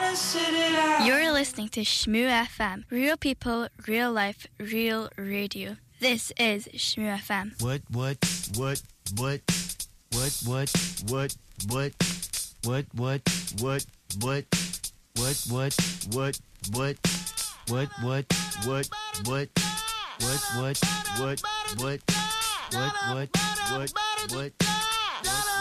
You're listening to Shmoo FM. Real people, real life, real radio. This is Shmoo FM. What?